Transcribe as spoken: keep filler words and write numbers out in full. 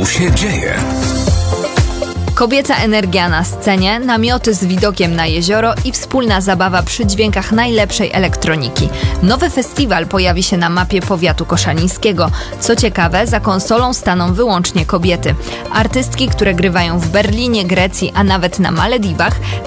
Tu się dzieje. Kobieca energia na scenie, namioty z widokiem na jezioro i wspólna zabawa przy dźwiękach najlepszej elektroniki. Nowy festiwal pojawi się na mapie powiatu koszalińskiego. Co ciekawe, za konsolą staną wyłącznie kobiety. Artystki, które grywają w Berlinie, Grecji, a nawet na Malediwach,